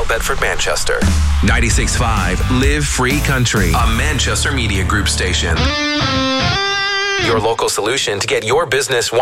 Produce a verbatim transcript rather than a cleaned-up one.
Bell Bedford, Manchester. ninety-six point five Live Free Country, a Manchester Media Group station. Your local solution to get your business